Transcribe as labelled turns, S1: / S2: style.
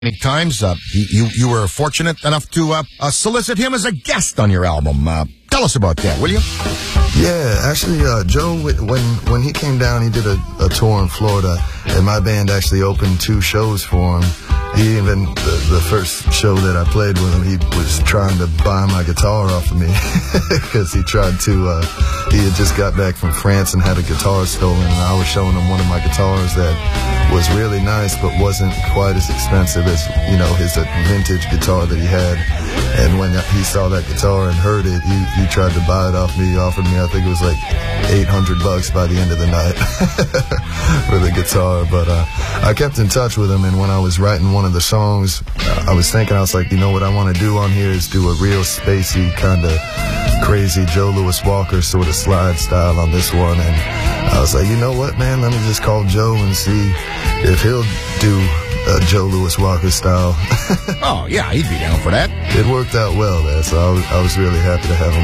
S1: many times. You were fortunate enough to solicit him as a guest on your album. Tell us about that, will you?
S2: Yeah, actually, Joe, when he came down, he did a tour in Florida, and my band actually opened 2 shows for him. He even, the first show that I played with him, he was trying to buy my guitar off of me because he had just got back from France and had a guitar stolen, and I was showing him one of my guitars that was really nice but wasn't quite as expensive as, his vintage guitar that he had. And when he saw that guitar and heard it, he tried to buy it off me. He offered me, I think it was like $800 by the end of the night for the guitar. But I kept in touch with him, and when I was writing one of the songs, I was like, what I want to do on here is do a real spacey, kind of crazy Joe Louis Walker sort of slide style on this one. And I was like, you know what, man, let me just call Joe and see if he'll do Joe Louis Walker style.
S1: Oh, yeah, he'd be down for that.
S2: It worked out well, man, so I was really happy to have him